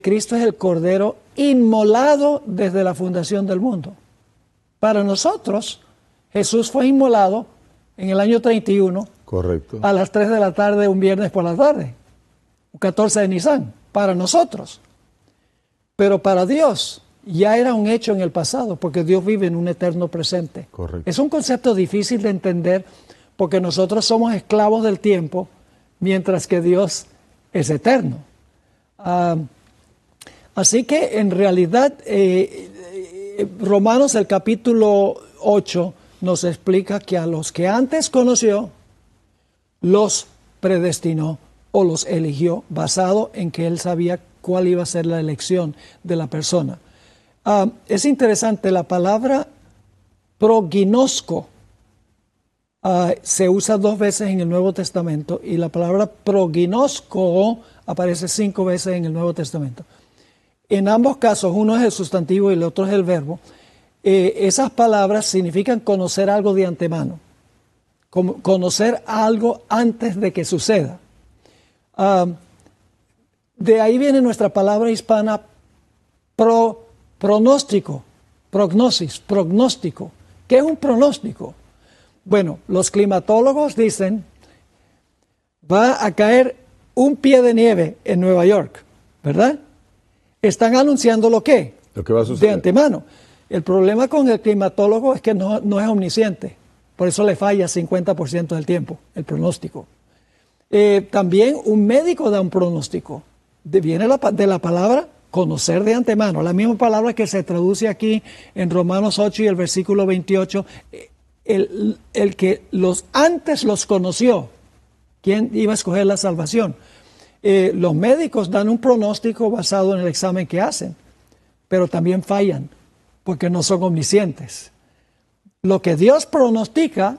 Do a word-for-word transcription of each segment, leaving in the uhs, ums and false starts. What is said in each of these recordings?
Cristo es el Cordero inmolado desde la fundación del mundo. Para nosotros, Jesús fue inmolado en el año treinta y uno. Correcto. A las tres de la tarde, un viernes por la tarde. Un catorce de Nisan. Para nosotros. Pero para Dios ya era un hecho en el pasado, porque Dios vive en un eterno presente. Correcto. Es un concepto difícil de entender, porque nosotros somos esclavos del tiempo, mientras que Dios es eterno. Uh, así que en realidad eh, eh, Romanos el capítulo ocho nos explica que a los que antes conoció, los predestinó o los eligió basado en que Él sabía cuál iba a ser la elección de la persona. Uh, es interesante, la palabra prognosco Uh, se usa dos veces en el Nuevo Testamento y la palabra prognosco aparece cinco veces en el Nuevo Testamento. En ambos casos, uno es el sustantivo y el otro es el verbo. Eh, esas palabras significan conocer algo de antemano, como conocer algo antes de que suceda. Uh, de ahí viene nuestra palabra hispana pro, pronóstico, prognosis, prognóstico. ¿Qué es un pronóstico? Bueno, los climatólogos dicen, va a caer un pie de nieve en Nueva York, ¿verdad? Están anunciando lo que, lo que va a suceder de antemano. El problema con el climatólogo es que no, no es omnisciente, por eso le falla cincuenta por ciento del tiempo el pronóstico. Eh, también un médico da un pronóstico, de, viene la, de la palabra conocer de antemano, la misma palabra que se traduce aquí en Romanos ocho y el versículo veintiocho, eh, El, el que los antes los conoció, ¿quién iba a escoger la salvación? Eh, los médicos dan un pronóstico basado en el examen que hacen, pero también fallan, porque no son omniscientes. Lo que Dios pronostica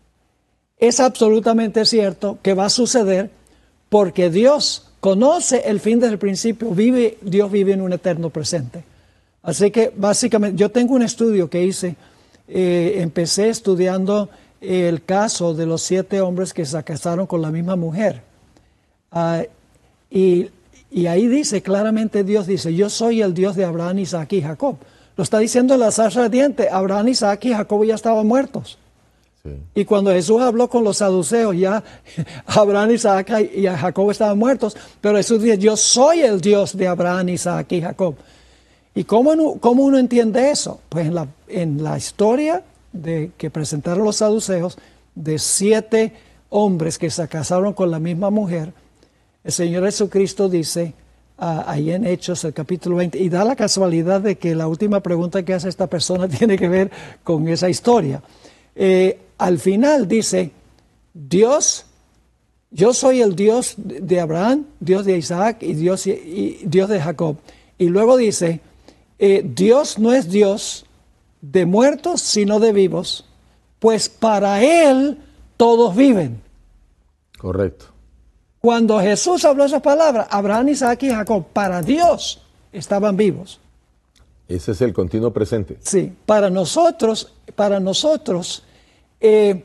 es absolutamente cierto que va a suceder, porque Dios conoce el fin desde el principio, vive, Dios vive en un eterno presente. Así que básicamente, yo tengo un estudio que hice. Eh, empecé estudiando eh, el caso de los siete hombres que se casaron con la misma mujer. Uh, y, y ahí dice claramente, Dios dice, yo soy el Dios de Abraham, Isaac y Jacob. Lo está diciendo en la zarza ardiente. Abraham, Isaac y Jacob ya estaban muertos. Sí. Y cuando Jesús habló con los saduceos, ya Abraham, Isaac y Jacob estaban muertos. Pero Jesús dice, yo soy el Dios de Abraham, Isaac y Jacob. ¿Y cómo uno, cómo uno entiende eso? Pues en la, en la historia de, que presentaron los saduceos, de siete hombres que se casaron con la misma mujer, el Señor Jesucristo dice, uh, ahí en Hechos, el capítulo veinte, y da la casualidad de que la última pregunta que hace esta persona tiene que ver con esa historia. Eh, al final dice, Dios, yo soy el Dios de Abraham, Dios de Isaac y Dios, y, y Dios de Jacob. Y luego dice, Eh, Dios no es Dios de muertos, sino de vivos, pues para Él todos viven. Correcto. Cuando Jesús habló esas palabras, Abraham, Isaac y Jacob, para Dios estaban vivos. Ese es el continuo presente. Sí, para nosotros, para nosotros eh,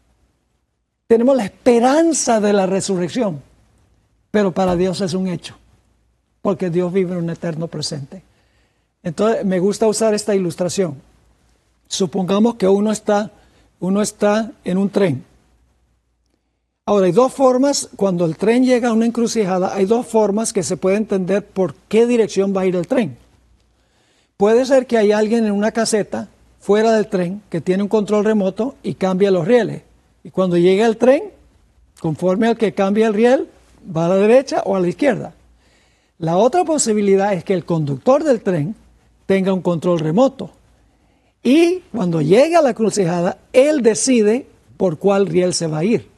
tenemos la esperanza de la resurrección, pero para Dios es un hecho, porque Dios vive en un eterno presente. Entonces, me gusta usar esta ilustración. Supongamos que uno está, uno está en un tren. Ahora, hay dos formas, cuando el tren llega a una encrucijada, hay dos formas que se puede entender por qué dirección va a ir el tren. Puede ser que hay alguien en una caseta, fuera del tren, que tiene un control remoto y cambia los rieles. Y cuando llega el tren, conforme al que cambia el riel, va a la derecha o a la izquierda. La otra posibilidad es que el conductor del tren tenga un control remoto. Y cuando llega a la encrucijada, él decide por cuál riel se va a ir.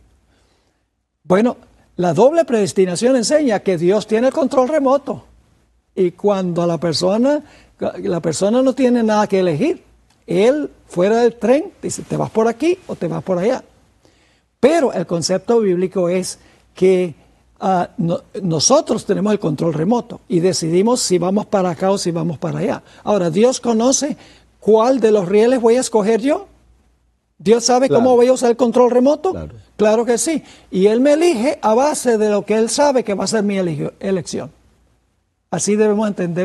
Bueno, la doble predestinación enseña que Dios tiene el control remoto. Y cuando la persona, la persona no tiene nada que elegir, él fuera del tren dice, te vas por aquí o te vas por allá. Pero el concepto bíblico es que Uh, no, nosotros tenemos el control remoto y decidimos si vamos para acá o si vamos para allá. Ahora, ¿Dios conoce cuál de los rieles voy a escoger yo? ¿Dios sabe claro. cómo voy a usar el control remoto? Claro. Claro que sí. Y Él me elige a base de lo que Él sabe que va a ser mi elegio, elección. Así debemos entender